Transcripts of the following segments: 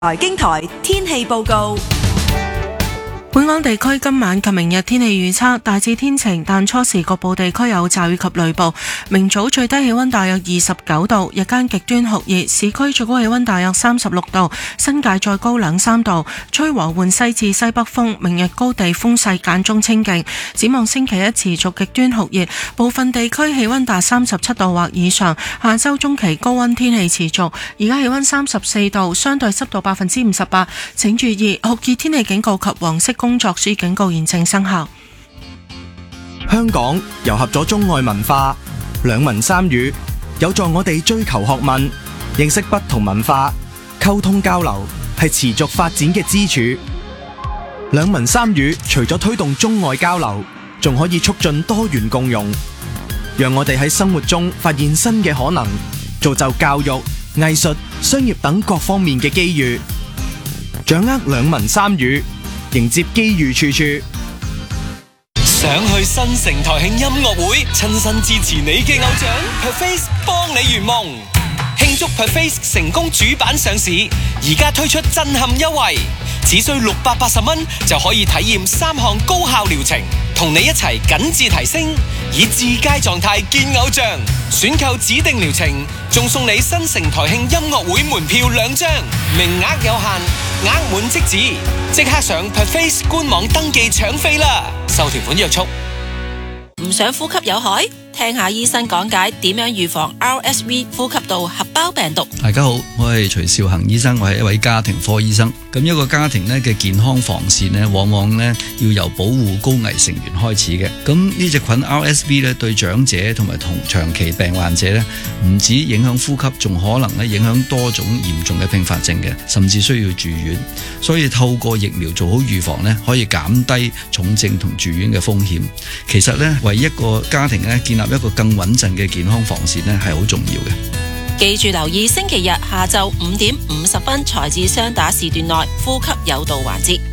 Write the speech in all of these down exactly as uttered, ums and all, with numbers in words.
財經台天氣報告。 本港地區今晚及明日天氣預測大致天晴，但初時局部地區有驟雨及雷暴。明早最低氣溫大約二十九度，日間極端酷熱，市區最高氣溫大約三十六度，新界再高兩三度。吹和緩西至西北風，明日高地風勢間中清勁。展望星期一持續極端酷熱，部分地區氣溫達三十七度或以上。下周中期高溫天氣持續，而家氣溫三十四度，相對濕度百分之五十八。請注意酷熱天氣警告及黃色工作暑警告現正生效。 香港糅合咗中外文化，兩文三語有助我哋追求學問，認識不同文化，溝通交流係持續發展嘅支柱。兩文三語除咗推動中外交流，仲可以促進多元共融，讓我哋喺生活中發現新嘅可能，造就教育、藝術、商業等各方面嘅機遇。掌握兩文三語，迎接機遇處處。 想去新城台慶音樂會，親身支持你嘅偶像 Perface 幫你圓夢，慶祝 Perface 成功主板上市，而家推出震撼優惠，只需六百八十蚊就可以體驗三項高效療程，同你一齊緊緻提升，以至佳狀態見偶像。選購指定療程，仲送你新城台慶音樂會門票兩張，名額有限，額滿即止，即刻上 Perface 官網登記搶飛啦！受條款約束。 唔想呼吸有害？聽下醫生講解點樣預防 R S V 呼吸道合胞病毒。 大家好，我係徐少恒醫生，我係一位家庭科醫生。咁一個家庭咧嘅健康防線咧，往往咧要由保護高危成員開始嘅。咁呢隻菌 R S V 咧對長者同埋同長期病患者咧，唔止影響呼吸，仲可能咧影響多種嚴重嘅併發症嘅，甚至需要住院。所以透過疫苗做好預防咧，可以減低重症同住院嘅風險。其實咧，為一個家庭咧建立一個更穩陣嘅健康防線咧，係好重要嘅。 記住留意星期日下晝五點五十分財智雙打時段內呼吸有道環節。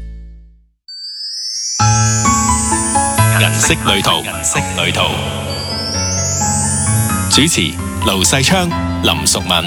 銀色旅途，銀色旅途。主持盧世昌、林淑敏。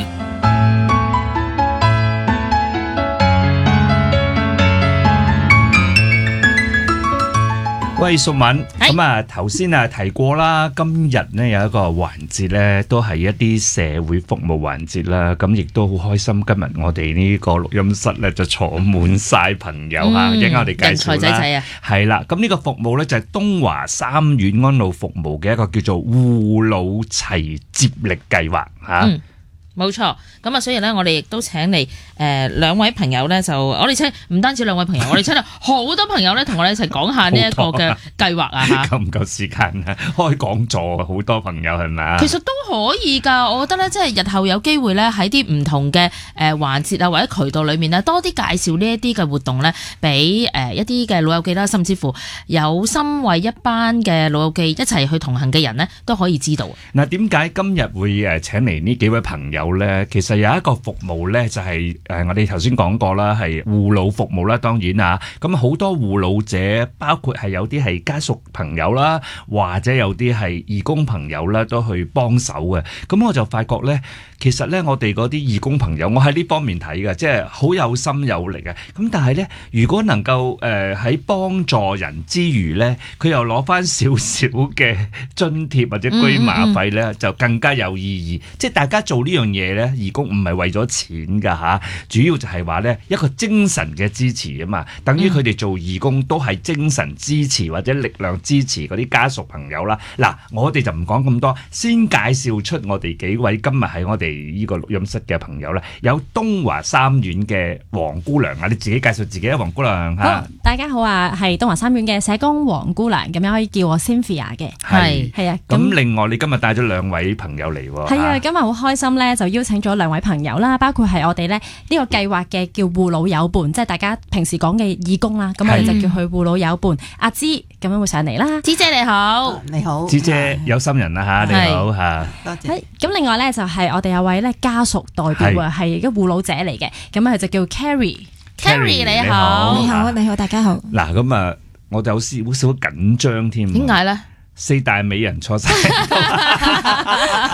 喂，淑敏，咁啊頭先啊提過啦，今日呢有一個環節呢，都係一啲社會服務環節啦，咁亦都好開心，今日我哋呢個錄音室呢就坐滿晒朋友啊，一陣間我哋介紹啦，人才仔仔啊，係啦，咁呢個服務呢就係東華三院安老服務嘅一個叫做護老齊接力計劃吓。嗯冇錯，咁啊，所以咧，我哋亦都請嚟誒兩位朋友咧，就我哋請唔單止兩位朋友，我哋請嚟好多朋友咧，同我哋一齊講下呢一個嘅計劃啊嚇。夠唔夠時間啊？開講座好多朋友係咪啊？ 其實都可以㗎，我覺得咧，即係日後有機會咧，喺啲唔同嘅誒環節啊，或者渠道裏面咧，多啲介紹呢一啲嘅活動咧，俾誒一啲嘅老友記啦，甚至乎有心為一班嘅老友記一齊去同行嘅人咧，都可以知道。 嗱，點解今日會誒請嚟呢幾位朋友咧？其實有一個服務咧，就係誒我哋頭先講過啦，係護老服務啦。當然啊，咁好多護老者，包括係有啲係家屬朋友啦，或者有啲係義工朋友啦，都去幫手嘅。咁我就發覺咧，其實咧我哋嗰啲義工朋友，我喺呢方面睇嘅，即係好有心有力嘅。咁但係咧，如果能夠誒喺幫助人之餘咧，佢又攞翻少少嘅津貼或者居馬費咧，就更加有意義。即係大家做呢樣嘢咧，義工唔係為咗錢噶吓，主要就係話咧一個精神嘅支持啊嘛，等於佢哋做義工都係精神支持或者力量支持嗰啲家屬朋友啦。嗱，我哋就唔講咁多，先介紹出我哋幾位今日喺我哋呢個錄音室嘅朋友啦。有東華三院嘅黃姑娘啊，你自己介紹自己啊，黃姑娘吓。 好，大家好啊，係東華三院嘅社工黃姑娘，咁樣可以叫我 Cynthia 嘅。係係啊。咁另外你今日帶咗兩位朋友嚟喎。係啊，今日好開心咧，就邀請咗兩位朋友啦，包括係我哋咧呢個計劃嘅叫護老友伴，即係大家平時講嘅義工啦。咁我哋就叫佢護老友伴。阿芝咁樣會上嚟啦。芝姐你好，你好。芝姐有心人啦吓，你好吓。多謝。咁另外咧就係我哋有位咧家屬代表啊，係一個護老者嚟嘅，咁佢就叫 Carrie。Carrie 你好， 你好，你好，大家好。 嗱咁啊，我就好少好少緊張添。 點解咧？ 四大美人坐晒。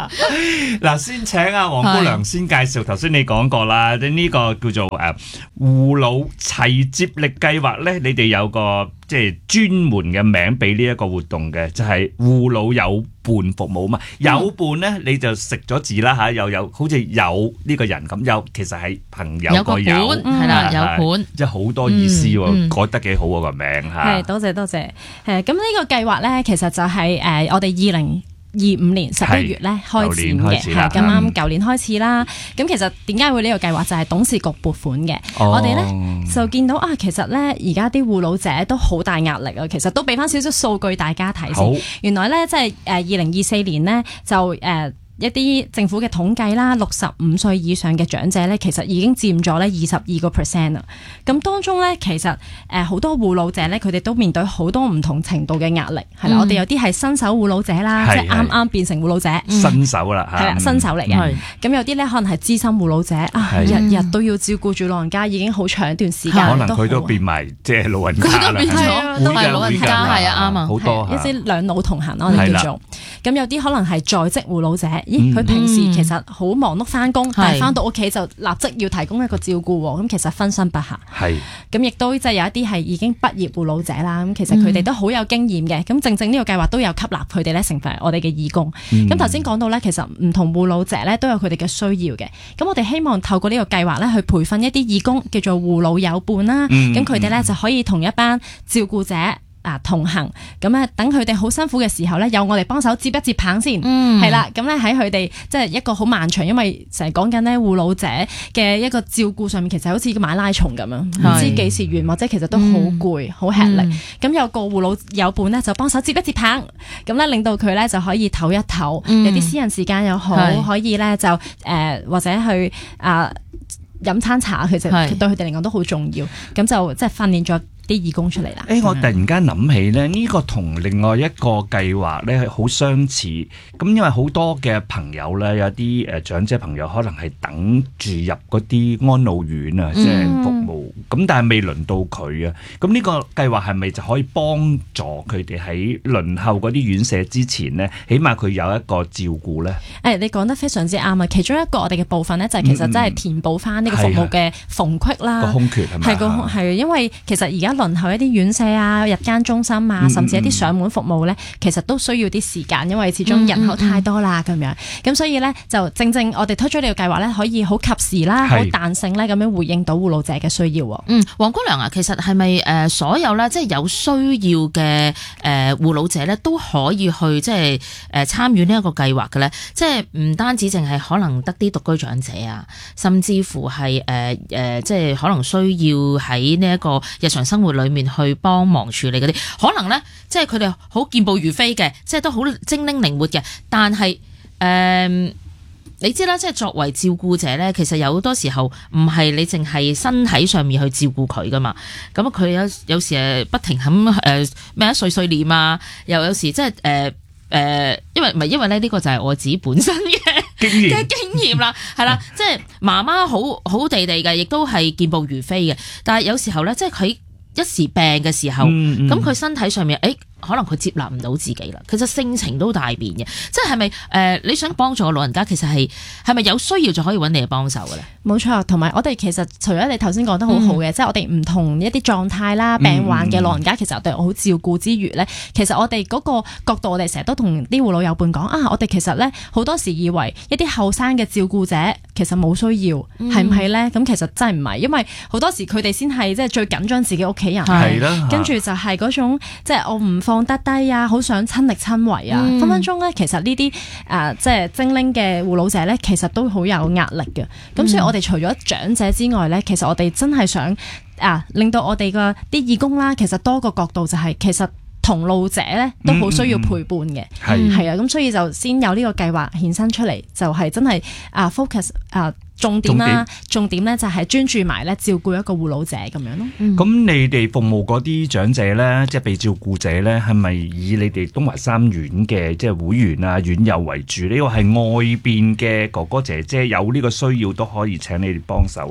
嗱，先請阿黃姑娘先介紹，頭先你講過啦，呢個叫做誒護老齊接力計劃咧，你哋有個即係專門嘅名俾呢一個活動嘅，就係護老有伴服務嘛。有伴咧你就食咗字啦嚇，又有好似有呢個人咁，有其實係朋友個有， 係啦，有伴， 即係好多意思喎，改得幾好喎個名嚇。 係，多謝多謝。誒，咁呢個計劃咧，其實就係誒我哋二零二五年十一月咧開展嘅，係咁啱舊年開始啦。咁其實點解會呢個計劃就係董事局撥款嘅。 哦、 我哋咧就見到啊，其實咧而家啲護老者都好大壓力啊。其實都俾翻少少數據大家睇先。原來咧即係誒二零二四年咧就誒。呃一啲政府嘅統計啦，六十五歲以上嘅長者咧，其實已經佔咗咧二十二個 percent 啦。咁當中咧，其實誒好多護老者咧，佢哋都面對好多唔同程度嘅壓力，係啦、嗯。我哋有啲係新手護老者啦，是是即係啱啱變成護老者， 新手啦， 係啦，新手嚟嘅。咁、嗯、有啲咧可能係資深護老者啊，日日都要照顧住老人家，已經好長一段時間， 可能佢都變埋即係老人家啦， 佢都變咗，都係老人家，係啊，啱啊， 好多一啲兩老同行我哋叫做。咁有啲可能係在職護老者。咦，佢平時其實好忙碌翻工，但係翻到屋企就立即要提供一個照顧喎，咁其實分身不暇。係，咁亦都即係有一啲係已經畢業護老者啦，咁其實佢哋都好有經驗嘅，咁正正呢個計劃都有吸納佢哋咧成為我哋嘅義工。咁頭先講到咧，其實唔同護老者咧都有佢哋嘅需要嘅，咁我哋希望透過呢個計劃咧去培訓一啲義工，叫做護老友伴啦，咁佢哋咧就可以同一班照顧者啊同行，咁咧等佢哋好辛苦嘅時候咧，有我哋幫手接一接棒先，係啦、嗯，咁咧喺佢哋即係一個好漫長，因為成日講緊咧護老者嘅一個照顧上面，其實好似個馬拉松咁樣，唔是知幾時完，或者其實都好攰、好、嗯、吃力。咁、嗯、有個護老友伴咧就幫手接一接棒，咁咧令到佢咧就可以唞一唞，嗯、有啲私人時間又好，是可以咧就誒、呃、或者去啊飲、呃、餐茶，其實對佢哋嚟講都好重要。咁就即係訓練咗啲義工出嚟啦。誒、欸，我突然間諗起咧，呢、這個同另外一個計劃咧係好相似。咁因為好多嘅朋友咧，有啲誒長者朋友可能係等住入嗰啲安老院啊，即係服務。咁、嗯、但係未輪到佢啊。咁呢個計劃係咪就可以幫助佢哋喺輪候嗰啲院舍之前呢？起碼佢有一個照顧咧？誒、 欸，你講得非常之啱啊！其中一個我哋嘅部分咧，就係其實真係填補翻呢個服務嘅縫隙啦，個空缺係咪？係個係因為其實而家輪候一啲院舍啊、日間中心啊，甚至一啲上門服務咧，其實都需要啲時間，因為始終人口太多啦咁、嗯嗯、樣。咁所以咧，就正正我哋推出呢個計劃咧，可以好及時啦、好彈性咧咁樣回應到護老者嘅需要。 嗯，黃姑娘啊，其實係咪誒所有咧，即係有需要嘅誒護老者咧，都可以去即係誒參與呢一個計劃嘅咧？即係唔單止淨係可能得啲獨居長者啊，甚至乎係誒誒，即係可能需要喺呢一個日常生活裏面去幫忙處理嗰啲，可能咧即係佢哋好健步如飛嘅，即係都好精靈靈活嘅，但係誒、呃、你知啦，即係作為照顧者咧，其實有好多時候唔係你淨係身體上面去照顧佢噶嘛，咁佢有有時誒不停咁誒咩啊碎碎念啊，又有時即係誒誒，因為唔係因為咧呢個就係我自己本身嘅經驗嘅經驗啦，係啦，即係媽媽好好地地嘅，亦都係健步如飛嘅，但係有時候咧，即係佢一時病嘅時候，咁佢、嗯嗯、身體上面，誒、欸，可能佢接納唔到自己啦。其實性情都大變嘅，即係係咪誒？你想幫助個老人家，其實係係咪有需要就可以揾你嚟幫手嘅咧？ 冇錯，同埋我哋其實除咗你頭先講得好好嘅，嗯、即係我哋唔同一啲狀態啦、病患嘅老人家，嗯、其實我哋好照顧之餘咧，其實我哋嗰個角度，我哋成日都同啲護老友伴講啊，我哋其實咧好多時以為一啲後生嘅照顧者其實冇需要，係唔係咧？咁其實真係唔係，因為好多時佢哋先係即係最緊張自己屋企人，係啦，跟住就係嗰種即係我唔放得低啊，好想親力親為啊，嗯、分分鐘咧，其實呢啲誒即係精靈嘅護老者咧，其實都好有壓力嘅。咁、嗯、所以我哋除咗長者之外咧，其實我哋真係想啊，令到我哋個啲義工啦，其實多個角度就係、是、其實同路者咧都好需要陪伴嘅，係係啊，咁所以就先有呢個計劃衍生出嚟，就係、是、真係啊 focus 啊。重點啦，重點咧就係專注埋咧照顧一個護老者咁樣咯。 咁、嗯、你哋服務嗰啲長者咧，即係被照顧者咧，係咪以你哋東華三院嘅即係會員啊、院友為主？呢個係外邊嘅哥哥姐姐有呢個需要都可以請你哋幫手咧？ 嗯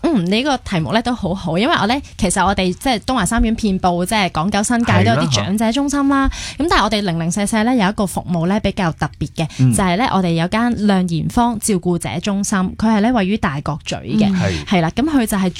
嗯，呢、這個題目咧都好好，因為我咧其實我哋即係東華三院遍佈即係港九新界都有啲長者中心啦。咁但係我哋零零舍舍咧有一個服務咧比較特別嘅，嗯、就係咧我哋有間亮賢坊照顧者中心，佢係咧位於大角咀嘅，係啦、嗯。咁佢就係